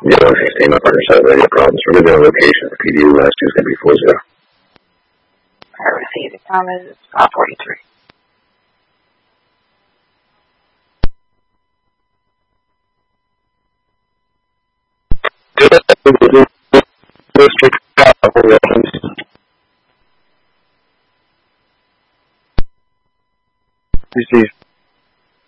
016, my partner said radio problems. We're going to do a location. The PD last two is going to be 40. I received the comment. 543. Received.